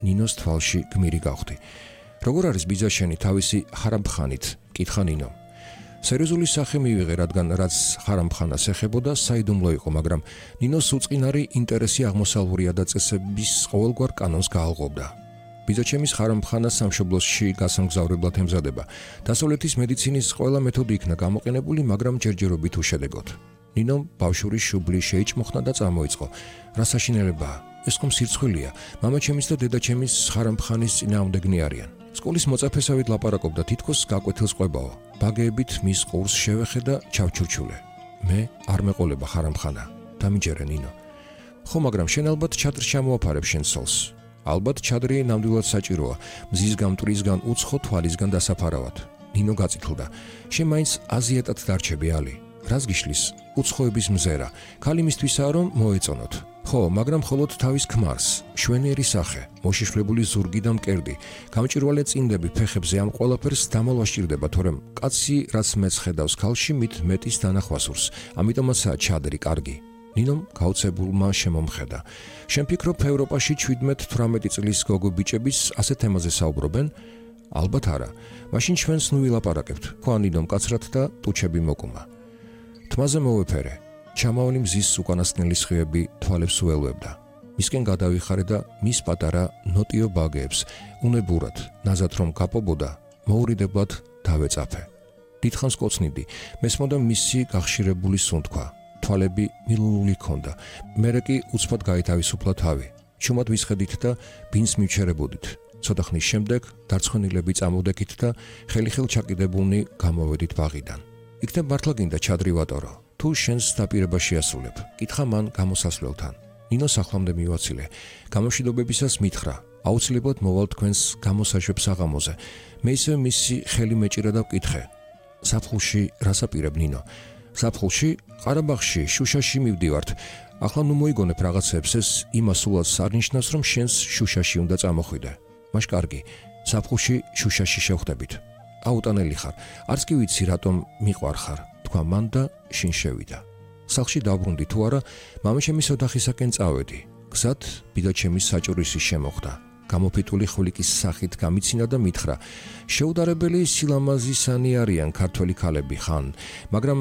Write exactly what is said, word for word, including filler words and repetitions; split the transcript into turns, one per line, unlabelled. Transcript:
ნინოს თვალში გმირი გავხდი. როგორ არის ბიძა შენი თავისი ხარამხანით? კითხა ნინო. სერიოზული სახე მივიღე, რადგან რაც ხარამხანას ეხებოდა, საიდუმლო იყო, მაგრამ ნინოს უწყინარი ინტერესი აღმოსავლური ადაწესების ყოველგვარ კანონს გაალღობდა. ბიძაჩემის ხარამხანა სამშობლოში გასამგზავრებლად ემზადება. დასავლეთის მედიცინის ყველა მეთოდი იქნა გამოყენებული, მაგრამ ჯერჯერობით უშედეგოდ. ნინომ ბავშვური შუბლი შეიჭმოხნა და წამოიწყო. რა საშინელებაა? ეს ხომ სირცხვილია. მამაჩემის და დედაჩემის ხარამხანის წინააღმდეგნი არიან. სკოლის მოწაფესავით ლაპარაკობდა, თითქოს გაკვეთილს ყვებაო. ბაგეებით მის ყურს შევეხე და ჩავჩურჩულე. მე არ მეყოლება ხარამხანა. დამიჯერე ნინო. ხო, მაგრამ შენ ალბათ ჩადრს ჩამოაფარებ შენ სოლს. ალბათ ჩადრი ნამდვილად საჭიროა, მზისგან, მტვრისგან, უცხო თვალისგან დასაფარავად. ნინო გაწითლდა. შენ მაინც აზიატად დარჩები ალი. რას გიშლის? უცხოების მზერა. ქალი მისთვისაა, რომ მოეწონოთ. ხო, მაგრამ მხოლოდ თავის ქმარს, შვენიერი სახე, მოშიშვლებული ზურგი და მკერდი, გამჭვირვალე წინდები ფეხებზე ამ ყველაფერს დამალვა სჭირდება, თორემ კაცი რაც მეც ხედავს ქალში, მით მეტის დანახვასურს, ამიტომაცაა ჩადრი კარგი. ნინომ გაუცებულმა შემომხედა. შენ ფიქრობ, ევროპაში შვიდმეტ თვრამეტი წლის გოგო ბიჭების ასეთ თემაზე საუბრობენ? ალბათ არა. მაშინ ჩვენს ნუ ვილაპარაკებთ. ხო, ნინომ კაცრად და ტუჩები მოკუმა. თმაზე მოვეფერე. ჩამავნი მზის უკანასკნელი სხივები თვალებს უელვებდა. მისკენ გადავიხარე და მის პატარა ნოტიო ბაგეებს უნებურად, ნაზად რომ გაპობოდა, მოურიდებლად დავეწაფე. დიდხანს კოცნიდი, მესმოდა მისი გახშირებული სუნთქვა. თვალები მილულული ქონდა. მერე კი უცბად გაითავისუფლა თავი. ჩუმად ვისხედით და ბინს მივჩერებოდით. ცოტა ხნის შემდეგ დარცხვენილები წამოვდექით და ხელიხელ ჩაკიდებულნი გამოვედით ბაღიდან. იქნებ მართლა გინდა ჩადრი ვატორო. თუ შენს დაპირება შეასრულებ, კითხა მან გამოსასვლელთან. ნინო სახლამდე მივაცილე. გამოშვიდობებისას მითხრა, აუცილებლად მოვალ თქვენს გამოსაშვებ საღამოზე. მე ისევ მისი ხელი მეჭირა და ვკითხე. საფხულში რას აპირებ ნინო? საფხულში, ყარაბაღში, შუშაში მივდივართ. ახლა ნუ მოიგონებ რაღაცებს, ეს იმას სულაც არ ნიშნავს, რომ შენს შუშაში უნდა წამოხვიდე. მაშ კარგი, საფხულში, შუშაში შევხვდებით. აუტანელი ხარ, არც კი ვიცი რატომ მიყვარ ხარ. თქვა მან და შინ შევიდა. სახლში დავბრუნდი თუ არა, მამაჩემის ოთახისაკენ წავედი. გზად ბიძაჩემის საჭურისი შემოხვდა. გამოფიტული ხვლიკის სახით გამიცინა და მითხრა, შეუდარებელი სილამაზისანი არიან ქართველი ქალები ხან, მაგრამ